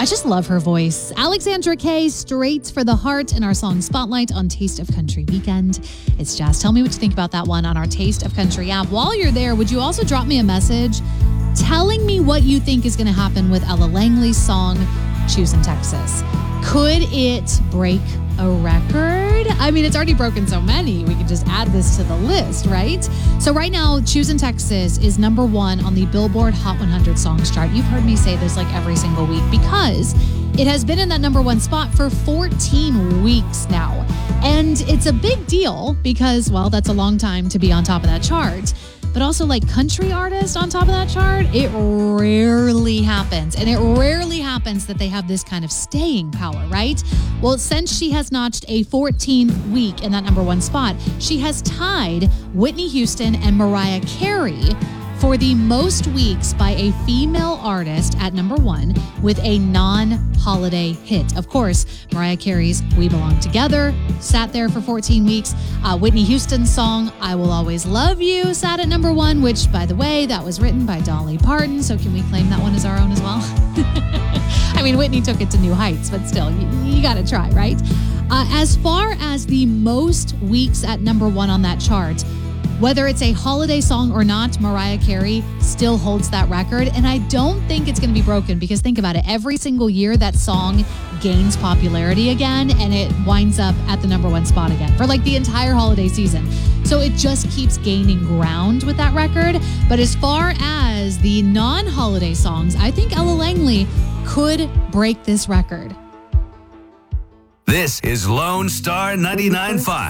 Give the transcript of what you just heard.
I just love her voice. Alexandra Kay, Straight for the Heart, in our song Spotlight on Taste of Country Weekend. It's Jazz. Tell me what you think about that one on our Taste of Country app. While you're there, would you also drop me a message telling me what you think is going to happen with Ella Langley's song, Choosing Texas? Could it break a record? I mean, it's already broken so many. We could just add this to the list, right? So right now, Choosing Texas is number 1 on the Billboard Hot 100 Songs chart. You've heard me say this like every single week because it has been in that number 1 spot for 14 weeks now. And it's a big deal because, well, that's a long time to be on top of that chart. But also, like, country artists on top of that chart, it rarely happens. And it rarely happens that they have this kind of staying power, right? Well, since she has notched a 14th week in that number 1 spot, she has tied Whitney Houston and Mariah Carey for the most weeks by a female artist at number 1 with a non-holiday hit. Of course, Mariah Carey's We Belong Together sat there for 14 weeks. Whitney Houston's song, I Will Always Love You, sat at number 1, which, by the way, that was written by Dolly Parton. So can we claim that one as our own as well? I mean, Whitney took it to new heights, but still, you got to try, right? As far as the most weeks at number 1 on that chart, whether it's a holiday song or not, Mariah Carey still holds that record. And I don't think it's going to be broken because think about it. Every single year that song gains popularity again and it winds up at the number 1 spot again for like the entire holiday season. So it just keeps gaining ground with that record. But as far as the non-holiday songs, I think Ella Langley could break this record. This is Lone Star 99.5.